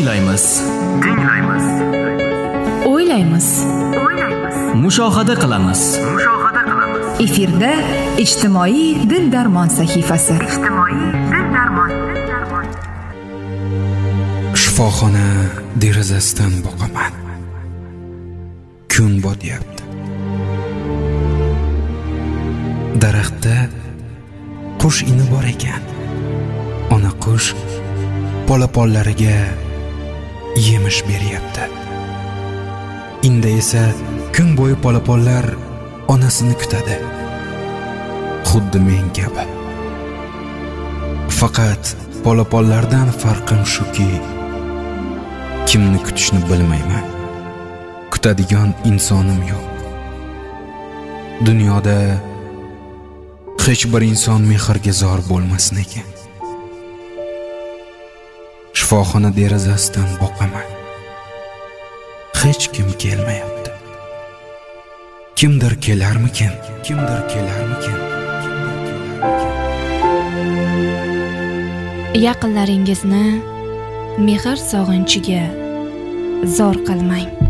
tinglaymiz, o'ylaymiz, mushohada qilamiz. efirda ijtimoiy dil-darmon sahifasi. Shifoxona derazasidan boqaman. Kun botyapti. Daraxtda qush ini bor ekan. Ona qush polapollariga yemish beryapti. Inda esa kun bo'yi polapollar onasini kutadi. Xuddi men kabi. Faqat polapollardan farqim shuki, kimni kutishni bilmayman. Kutadigan insonim yo'q. Dunyoda hech bir inson mehrga zor bo'lmasin ekan. Shifoxona derazasidan boqaman. Hech kim kelmayapti. Kimdir kelarmikin? Yaqinlaringizni mehr sog'inchiga zor qilmang.